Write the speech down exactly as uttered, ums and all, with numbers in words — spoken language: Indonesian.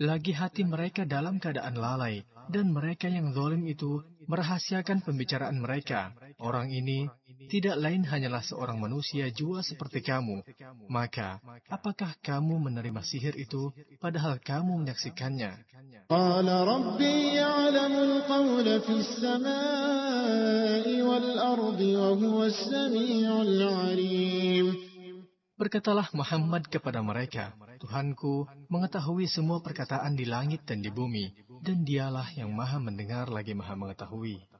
Lagi hati mereka dalam keadaan lalai, dan mereka yang zalim itu merahasiakan pembicaraan mereka. Orang ini tidak lain hanyalah seorang manusia jua seperti kamu. Maka, apakah kamu menerima sihir itu, padahal kamu menyaksikannya? قال ربي يعلم القول في السماء والأرض وهو السميع العليم. Berkatalah Muhammad kepada mereka, Tuhanku mengetahui semua perkataan di langit dan di bumi, dan dialah yang maha mendengar lagi maha mengetahui.